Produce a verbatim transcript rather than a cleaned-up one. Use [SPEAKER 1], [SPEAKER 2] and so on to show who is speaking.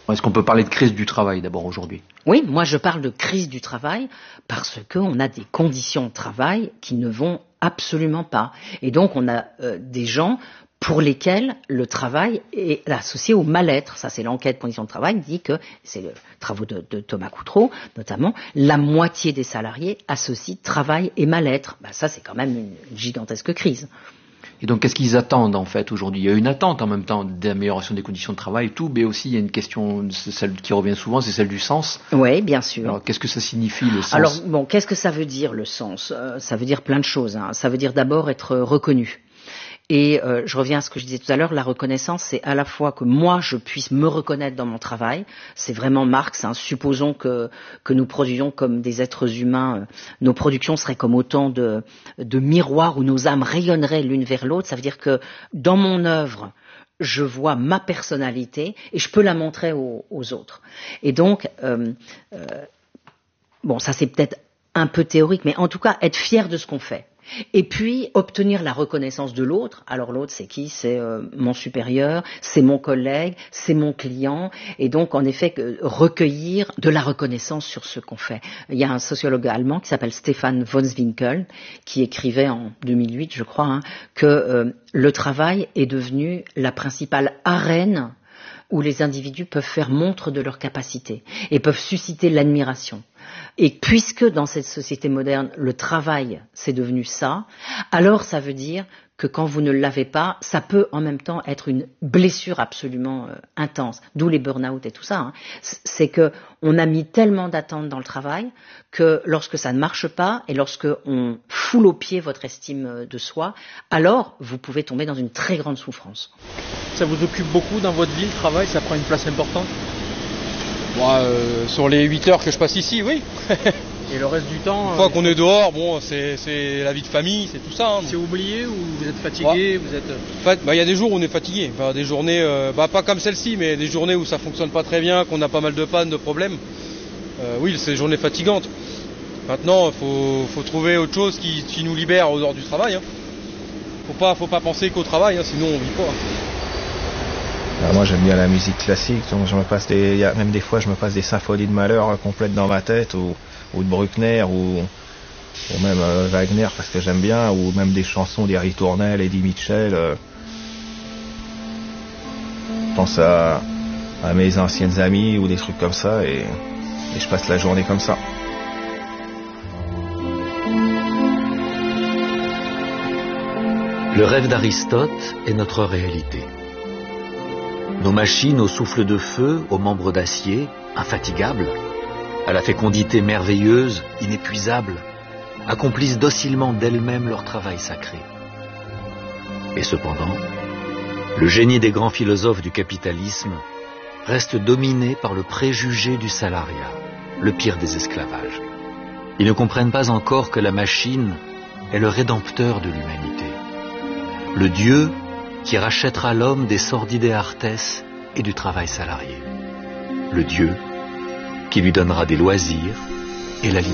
[SPEAKER 1] Est-ce qu'on peut parler de crise du travail d'abord aujourd'hui ?
[SPEAKER 2] Oui, moi je parle de crise du travail parce qu'on a des conditions de travail qui ne vont absolument pas. Et donc on a euh, des gens pour lesquels le travail est associé au mal-être. Ça, c'est l'enquête conditions de travail, dit que, c'est le travaux de, de Thomas Coutreau, notamment, la moitié des salariés associent travail et mal-être. Ben, ça, c'est quand même une, une gigantesque crise.
[SPEAKER 1] Et donc, qu'est-ce qu'ils attendent, en fait, aujourd'hui ? Il y a une attente, en même temps, d'amélioration des conditions de travail et tout, mais aussi, il y a une question, c'est celle qui revient souvent, c'est celle du sens.
[SPEAKER 2] Oui, bien sûr.
[SPEAKER 1] Alors, qu'est-ce que ça signifie, le sens ?
[SPEAKER 2] Alors, bon, qu'est-ce que ça veut dire, le sens ? euh, Ça veut dire plein de choses. Hein. Ça veut dire d'abord être reconnu. Et euh, je reviens à ce que je disais tout à l'heure, la reconnaissance, c'est à la fois que moi, je puisse me reconnaître dans mon travail. C'est vraiment Marx. Hein. Supposons que, que nous produisions comme des êtres humains, euh, nos productions seraient comme autant de, de miroirs où nos âmes rayonneraient l'une vers l'autre. Ça veut dire que dans mon œuvre, je vois ma personnalité et je peux la montrer aux, aux autres. Et donc, euh, euh, bon, ça c'est peut-être un peu théorique, mais en tout cas, être fier de ce qu'on fait. Et puis, obtenir la reconnaissance de l'autre. Alors l'autre, c'est qui ? C'est euh, mon supérieur, c'est mon collègue, c'est mon client. Et donc, en effet, que, recueillir de la reconnaissance sur ce qu'on fait. Il y a un sociologue allemand qui s'appelle Stefan von Zwinkel, qui écrivait en deux mille huit, je crois, hein, que euh, le travail est devenu la principale arène où les individus peuvent faire montre de leurs capacités et peuvent susciter l'admiration. Et puisque dans cette société moderne, le travail, c'est devenu ça, alors ça veut dire que quand vous ne l'avez pas, ça peut en même temps être une blessure absolument euh, intense. D'où les burn-out et tout ça. Hein. C'est qu'on a mis tellement d'attentes dans le travail que lorsque ça ne marche pas et lorsque on foule au pied votre estime de soi, alors vous pouvez tomber dans une très grande souffrance.
[SPEAKER 3] Ça vous occupe beaucoup dans votre vie, le travail ? Ça prend une place importante ?
[SPEAKER 4] Moi, euh, sur les huit heures que je passe ici, oui.
[SPEAKER 3] Et le reste du temps...
[SPEAKER 4] Une fois euh, qu'on est dehors, bon, c'est, c'est la vie de famille, c'est tout ça. Hein.
[SPEAKER 3] C'est oublié ou vous êtes fatigué, ouais. vous êtes...
[SPEAKER 4] En fait, bah, y a des jours où on est fatigué. Enfin, des journées, euh, bah, pas comme celle-ci, mais des journées où ça fonctionne pas très bien, qu'on a pas mal de pannes, de problèmes. Euh, oui, c'est des journées fatigantes. Maintenant, faut, faut trouver autre chose qui, qui nous libère au dehors du travail. Hein. Faut pas, faut pas penser qu'au travail, hein, sinon on vit pas.
[SPEAKER 5] Alors moi j'aime bien la musique classique, donc je me passe des, y a même des fois je me passe des symphonies de malheur euh, complètes dans ma tête, ou, ou de Bruckner, ou, ou même euh, Wagner parce que j'aime bien, ou même des chansons d'Harry Tournell, Eddie Mitchell. Euh. Je pense à, à mes anciennes amies ou des trucs comme ça, et, et je passe la journée comme ça.
[SPEAKER 6] Le rêve d'Aristote est notre réalité. Nos machines au souffle de feu, aux membres d'acier, infatigables, à la fécondité merveilleuse, inépuisable, accomplissent docilement d'elles-mêmes leur travail sacré. Et cependant, le génie des grands philosophes du capitalisme reste dominé par le préjugé du salariat, le pire des esclavages. Ils ne comprennent pas encore que la machine est le rédempteur de l'humanité, le Dieu qui rachètera l'homme des sordidés hartesses et du travail salarié. Le Dieu qui lui donnera des loisirs et la liberté.